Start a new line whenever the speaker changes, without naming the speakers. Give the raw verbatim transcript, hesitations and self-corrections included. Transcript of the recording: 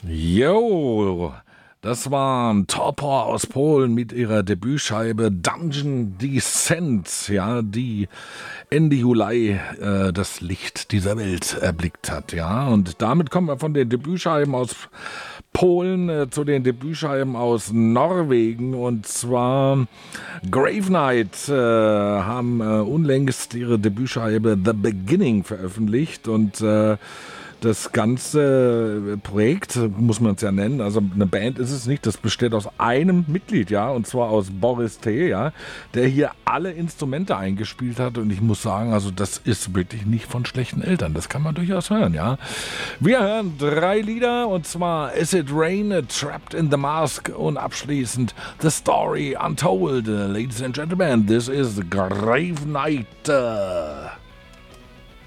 Jo, das waren Torpor aus Polen mit ihrer Debütscheibe Dungeon Descent, ja, die Ende Juli äh, das Licht dieser Welt erblickt hat, ja. Und damit kommen wir von den Debütscheiben aus Polen äh, zu den Debütscheiben aus Norwegen. Und zwar Grave Knight äh, haben äh, unlängst ihre Debütscheibe The Beginning veröffentlicht und äh, das ganze Projekt, muss man es ja nennen, also eine Band ist es nicht, das besteht aus einem Mitglied, ja, und zwar aus Boris T., ja, der hier alle Instrumente eingespielt hat und ich muss sagen, also das ist wirklich nicht von schlechten Eltern, das kann man durchaus hören, ja. Wir hören drei Lieder und zwar Is It Rain, Trapped in the Mask und abschließend The Story Untold. Ladies and Gentlemen, this is Grave Knight.